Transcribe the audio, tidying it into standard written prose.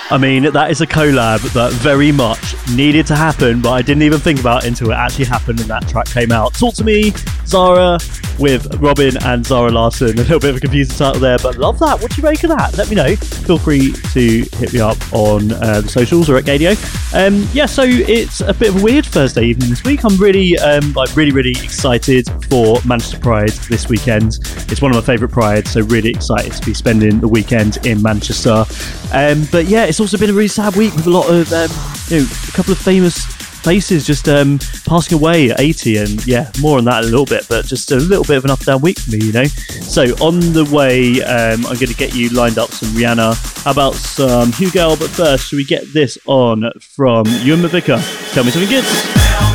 I mean, that is a collab that very much needed to happen, but I didn't even think about it until it actually happened and that track came out. Talk to Me, Zara, with Robin and Zara Larsson. A little bit of a confusing title there, but love that. What do you make of that? Let me know. Feel free to hit me up on the socials or at Gadio. So it's a bit of a weird Thursday evening this week. I'm really excited for Manchester Pride this weekend. It's one of my favourite Prides, so really excited to be spending the weekend in Manchester. But yeah, it's also been a really sad week with a lot of, a couple of famous faces just passing away at 80, and yeah, more on that in a little bit, but just a little bit of an up and down week for me, So on the way, I'm going to get you lined up some Rihanna. How about some Hugo? But first, should we get this on from Ewan Mavica? Tell me something good.